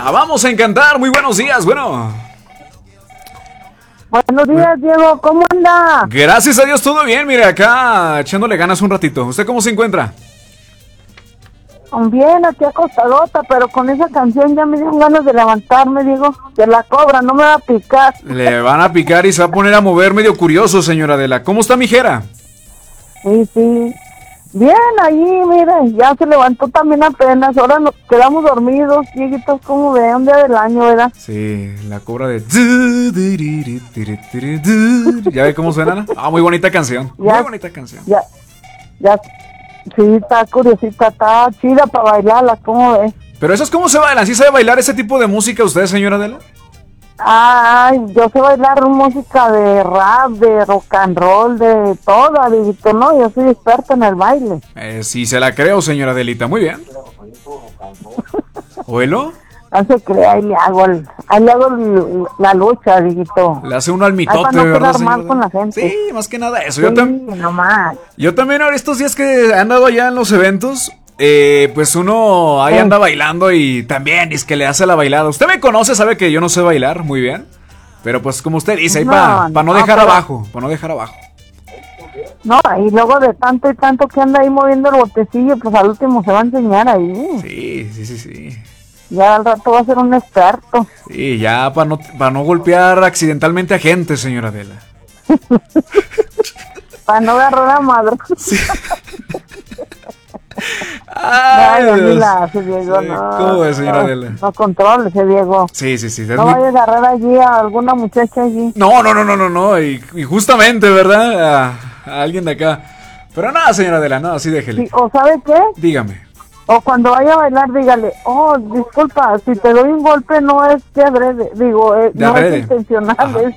Vamos a encantar. Muy buenos días. Bueno. Buenos días, Diego. ¿Cómo anda? Gracias a Dios, todo bien. Mire, acá echándole ganas un ratito. ¿Usted cómo se encuentra? Bien, aquí acostadota, pero con esa canción ya me dieron ganas de levantarme, Diego. De la cobra, no me va a picar. Le van a picar y se va a poner a mover medio curioso, señora Adela. ¿Cómo está mi jera? Sí. Bien, ahí, mire, ya se levantó también apenas. Ahora nos quedamos dormidos, Dieguitos, ¿cómo ve? Un día del año, ¿verdad? Sí, la cobra de... ¿Ya ve cómo suena? Muy bonita canción. Muy bonita canción. Ya. Sí, está curiosita, está chida para bailarla, ¿cómo ves? Pero eso es cómo se bailan. ¿Sí sabe bailar ese tipo de música usted, señora Adela? Ay, yo sé bailar música de rap, de rock and roll, de todo, Dieguito, ¿no? Yo soy experta en el baile. Sí, se la creo, señora Adelita. Muy bien. ¿Oelo? No se cree, ahí le hago la lucha, Dieguito. Le hace uno al mitote, para no ¿verdad, quedar mal con la gente. Sí, más que nada eso. Sí, nomás. Yo también ahora estos días que he andado allá en los eventos, pues uno ahí anda bailando y también es que le hace la bailada. Usted me conoce, sabe que yo no sé bailar muy bien, pero pues como usted dice, ahí para no dejar abajo, para no dejar abajo. No, y luego de tanto y tanto que anda ahí moviendo el botecillo, pues al último se va a enseñar ahí. Sí. Ya al rato va a ser un experto. Sí, ya para no golpear accidentalmente a gente, señora Adela. Para no agarrar a madre. Sí. Ay, Diego, no. ¿Cómo es, señora Adela? No contrólese, Diego. Sí. No vaya a agarrar allí a alguna muchacha allí. No. Y justamente, ¿verdad? A alguien de acá. Pero nada, señora Adela, no, así déjele. Sí, ¿o sabe qué? Dígame. O cuando vaya a bailar, dígale, disculpa, si te doy un golpe no es de adrede, no es intencional,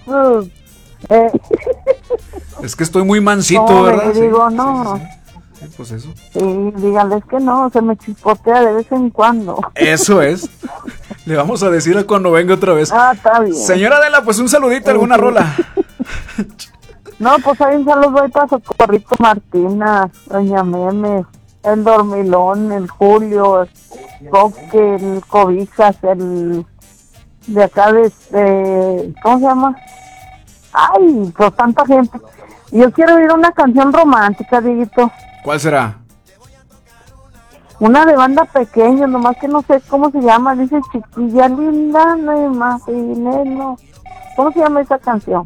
es que estoy muy mansito, ¿verdad? Digo, no. Sí, pues eso. Sí, dígale, es que no, se me chispotea de vez en cuando. Eso es. Le vamos a decir cuando venga otra vez. Está bien. Señora Adela, pues un saludito, alguna rola. No, pues hay un saludo ahí para Socorrito Martina, Doña Memes, el Dormilón, el Julio, el Coque, el Cobijas, el de acá de ¿cómo se llama? Ay, pues tanta gente. Yo quiero oír una canción romántica, Dieguito. ¿Cuál será? Una de banda pequeña, nomás que no sé cómo se llama. Dice Chiquilla linda, no hay más dinero. ¿Cómo se llama esa canción?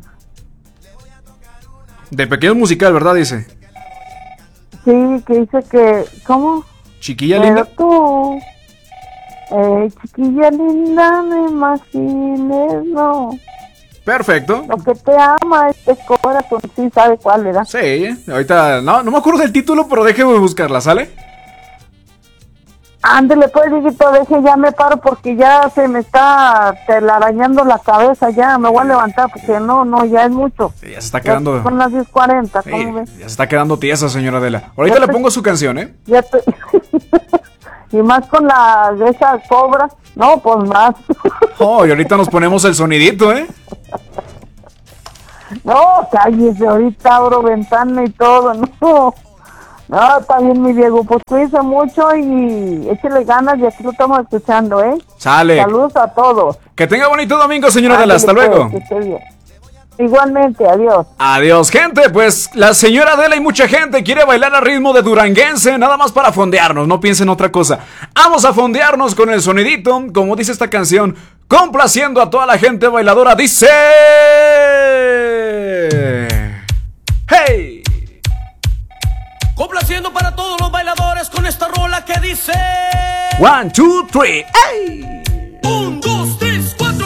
De pequeño musical, ¿verdad? Dice. Sí, que dice que... ¿Cómo? Chiquilla linda. Pero tú... chiquilla linda, no imagines, no. Perfecto. Lo que te ama este corazón, sí sabe cuál, ¿verdad? Sí, ahorita no me acuerdo del título, pero déjeme buscarla, ¿sale? Ándele pues, Dieguito, deje, ya me paro porque ya se me está telarañando la cabeza, ya me voy a levantar porque no, ya es mucho. Sí, ya se está quedando... Ya son las 10:40, ¿cómo sí, ves? Ya se está quedando tiesa, señora Adela. Ahorita le pongo su canción, ¿eh? Ya estoy... Y más con esa cobra, no, pues más. Y ahorita nos ponemos el sonidito, ¿eh? No, cállese, ahorita abro ventana y todo, no. No, está bien, mi Diego, pues cuídense mucho y échele ganas y aquí lo estamos escuchando, ¿eh? Sale. Saludos a todos. Que tenga bonito domingo, señora Adela, hasta luego. Que esté bien. Igualmente, adiós. Adiós, gente. Pues la señora Adela y mucha gente quiere bailar al ritmo de duranguense, nada más para fondearnos, no piensen otra cosa. Vamos a fondearnos con el sonidito, como dice esta canción, complaciendo a toda la gente bailadora, dice... ¡Hey! Complaciendo para todos los bailadores con esta rola que dice... 1, 2, 3, ¡hey! 1, 2, 3, 4.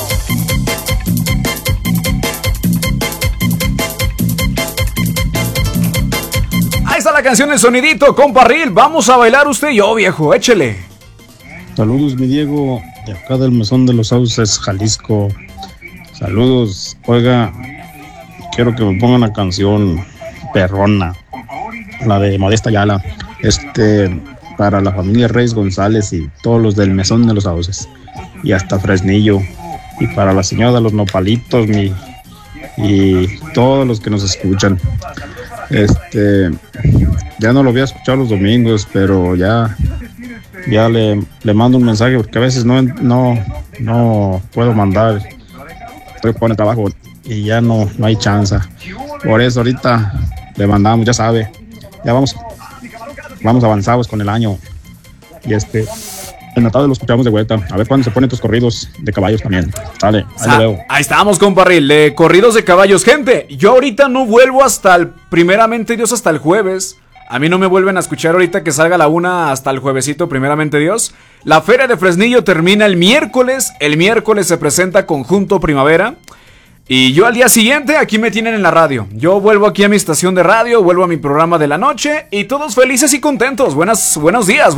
Ahí está la canción, el sonidito, comparril. Vamos a bailar usted y yo, viejo, échele. Saludos, mi Diego, de acá del Mesón de los Sauces, Jalisco. Saludos, oiga, quiero que me pongan una canción perrona, la de Modesta Ayala, para la familia Reyes González y todos los del Mesón de los Sauces, y hasta Fresnillo, y para la señora de los Nopalitos, y todos los que nos escuchan. Ya no lo voy a escuchar los domingos, pero ya Ya le mando un mensaje porque a veces no puedo mandar. Estoy por el trabajo y ya no hay chance. Por eso ahorita le mandamos, ya sabe. Ya vamos avanzados con el año. Y en la tarde lo escuchamos de vuelta. A ver cuándo se ponen tus corridos de caballos también. Sale, ahí lo veo. Ahí estamos, comparril, de corridos de caballos. Gente, yo ahorita no vuelvo primeramente Dios, hasta el jueves. A mí no me vuelven a escuchar ahorita que salga la 1 hasta el juevesito, primeramente Dios. La Feria de Fresnillo termina el miércoles. El miércoles se presenta Conjunto Primavera. Y yo al día siguiente aquí me tienen en la radio. Yo vuelvo aquí a mi estación de radio, vuelvo a mi programa de la noche y todos felices y contentos. Buenos días,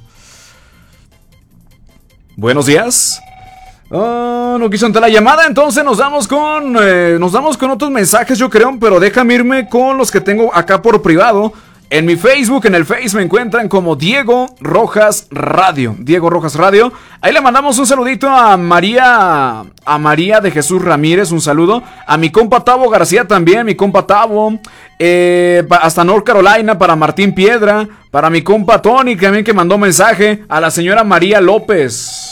Buenos días. Oh, no quiso entrar la llamada, entonces nos damos con otros mensajes, yo creo, pero déjame irme con los que tengo acá por privado. En mi Facebook, en el Face me encuentran como Diego Rojas Radio. Diego Rojas Radio. Ahí le mandamos un saludito a María de Jesús Ramírez, un saludo. A mi compa Tavo García también, mi compa Tavo. Hasta North Carolina, para Martín Piedra. Para mi compa Tony, también que mandó mensaje. A la señora María López.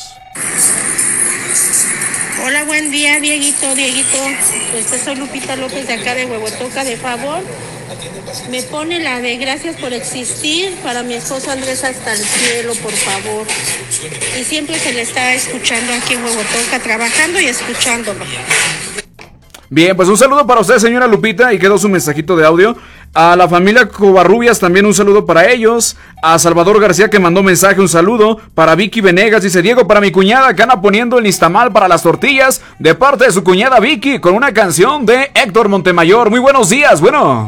Hola, buen día, Dieguito. Soy Lupita López de acá de Huehuetoca. De favor, me pone la de gracias por existir para mi esposo Andrés hasta el cielo, por favor. Y siempre se le está escuchando aquí en Huehuetoca, trabajando y escuchándolo. Bien, pues un saludo para usted, señora Lupita, y quedó su mensajito de audio. A la familia Covarrubias también un saludo para ellos. A Salvador García que mandó mensaje, un saludo. Para Vicky Venegas, dice Diego, para mi cuñada que anda poniendo el nistamal para las tortillas, de parte de su cuñada Vicky, con una canción de Héctor Montemayor. Muy buenos días,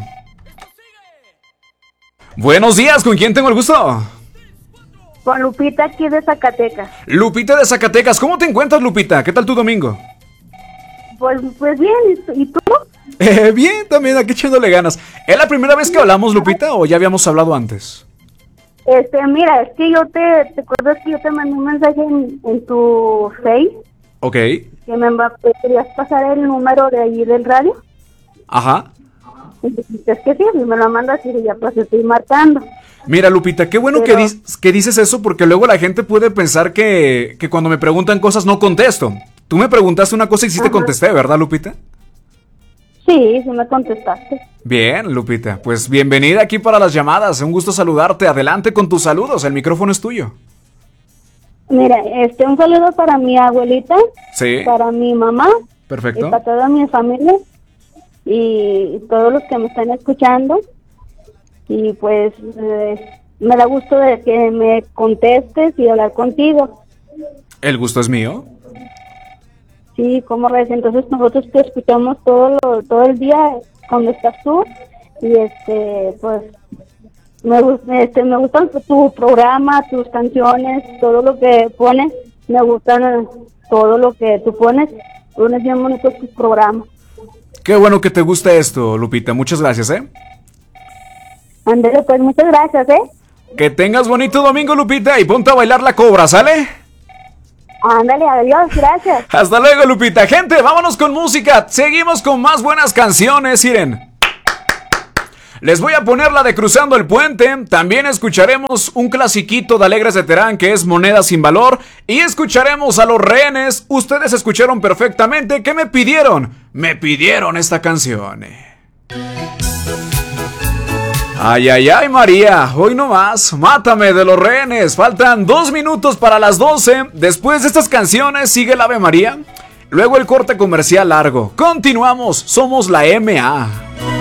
Buenos días, ¿con quién tengo el gusto? Con Lupita aquí de Zacatecas. Lupita de Zacatecas, ¿cómo te encuentras, Lupita? ¿Qué tal tu domingo? Pues bien, ¿y tú? Bien, también aquí echándole ganas. ¿Es la primera vez que hablamos, Lupita, o ya habíamos hablado antes? Mira, es que ¿te acuerdas que yo te mandé un mensaje en tu Face? Ok. Que querías pasar el número de allí del radio. Ajá. Y dices que sí, y me lo mandas y ya pues estoy marcando. Mira, Lupita, qué bueno que dices eso, porque luego la gente puede pensar que cuando me preguntan cosas no contesto. Tú me preguntaste una cosa y sí te contesté, ¿verdad, Lupita? Sí, sí me contestaste. Bien, Lupita, pues bienvenida aquí para las llamadas, un gusto saludarte. Adelante con tus saludos, el micrófono es tuyo. Mira, un saludo para mi abuelita, sí, para mi mamá, perfecto, y para toda mi familia y todos los que me están escuchando. Y pues me da gusto de que me contestes y hablar contigo. El gusto es mío. Sí, ¿cómo ves? Entonces nosotros te escuchamos todo el día cuando estás tú y pues me gustan tu programa, tus canciones, todo lo que pones, me gustan todo lo que tú pones bien bonito tu programa. Qué bueno que te guste esto, Lupita, muchas gracias, Ándale, pues muchas gracias, Que tengas bonito domingo, Lupita, y ponte a bailar la cobra, ¿sale? Ándale, adiós, gracias. Hasta luego, Lupita. Gente, vámonos con música. Seguimos con más buenas canciones, Iren. Les voy a poner la de Cruzando el Puente. También escucharemos un clasiquito de Alegres de Terán, que es Moneda sin Valor. Y escucharemos a Los Rehenes. Ustedes escucharon perfectamente. ¿Qué me pidieron? Me pidieron esta canción. Ay, ay, ay, María, hoy no más, Mátame de Los Rehenes. Faltan 2 minutos para las 12. Después de estas canciones sigue el Ave María. Luego el corte comercial largo. Continuamos, somos la MA.